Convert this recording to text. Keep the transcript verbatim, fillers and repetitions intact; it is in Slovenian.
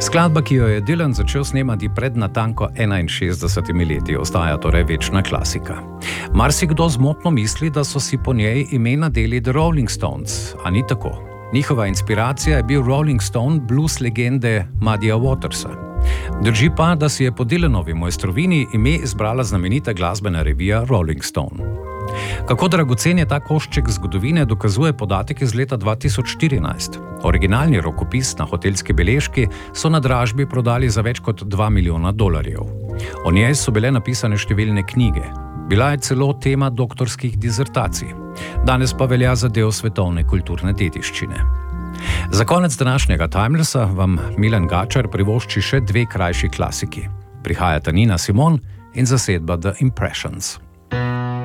Skladba, ki jo je Dylan začel snemati pred natanko enainšestdesetimi leti, ostaja torej večna klasika. Marsikdo zmotno misli, da so si po njej ime nadeli The Rolling Stones, a ni tako. Njihova inspiracija je bil Rolling Stone blues legende Muddyja Watersa. Drži pa, da si je po Dylanovi mojstrovini ime izbrala znamenita glasbena revija Rolling Stone. Kako dragocen je ta košček zgodovine, dokazuje podatek iz leta dva tisoč štirinajst. Originalni rokopis na hotelski beležki so na dražbi prodali za več kot dva milijona dolarjev. O njej so bile napisane številne knjige. Bila je celo tema doktorskih dizertacij. Danes pa velja za del svetovne kulturne dediščine. Za konec današnjega Timelessa vam Milan Gačar privošči še dve krajši klasiki. Prihajata Nina Simone in zasedba The Impressions.